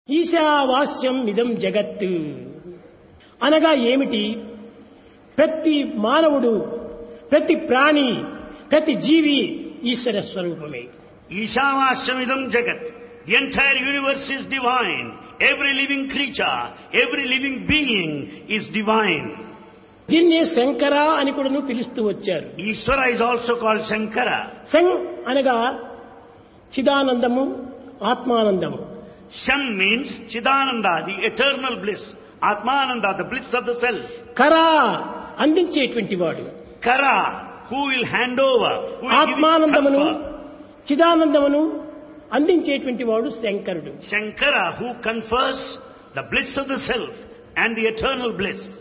ఈశావాస్యం ఇదం జగత్ అనగా ఏమిటి? ప్రతి మానవుడు, ప్రతి ప్రాణి, ప్రతి జీవి ఈశ్వర స్వరూపమే. Ishavashamidam Jagat. The entire universe is divine. Every living creature, every living being is divine. దీన్నే శంకర అని కూడా పిలుస్తూ వచ్చారు. Ishvara is also called Shankara. సం అనగా చిదానందము, ఆత్మానందము. Sham means Chidananda, the eternal bliss. Atmananda, the bliss of the self. కరా అందించేటువంటి వాడు. Kara, who will hand over, who will give it ఆత్మానందమును, confer. చిదానందమును అందించేటువంటి వాడు శంకరుడు. Shankara, who confers the bliss of the self and the eternal bliss.